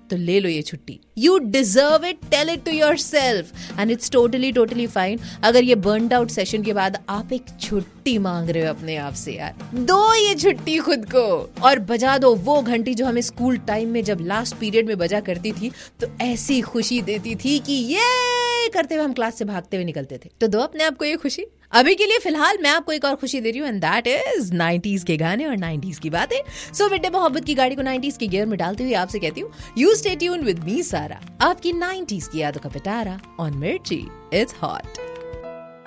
तो ले लो ये छुट्टी. You deserve it. Tell it to yourself. And it's totally fine. अगर ये burned out session के बाद आप एक छुट्टी मांग रहे हो अपने आप से यार, दो ये छुट्टी खुद को और बजा दो वो घंटी जो हमें स्कूल टाइम में जब लास्ट पीरियड में बजा करती थी तो ऐसी खुशी देती थी कि ये करते हुए हम क्लास से भागते हुए निकलते थे. तो दो अपने आप को ये खुशी. अभी के लिए फिलहाल मैं आपको एक और खुशी दे रही हूँ, एंड दैट इज 90s के गाने और 90s की बातें. सो बेटे मोहब्बत की गाड़ी को 90s के गियर में डालते हुए आपसे कहती हूँ, you stay tuned with me सारा, आपकी 90s की यादों का पिटारा ऑन मिर्ची. It's hot.